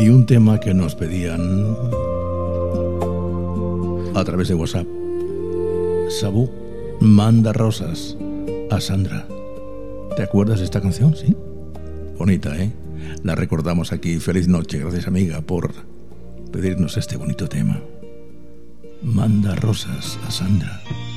Y un tema que nos pedían a través de WhatsApp. Sabú manda rosas a Sandra. ¿Te acuerdas de esta canción? Sí. Bonita, ¿eh? La recordamos aquí. Feliz noche. Gracias, amiga, por pedirnos este bonito tema. Manda rosas a Sandra.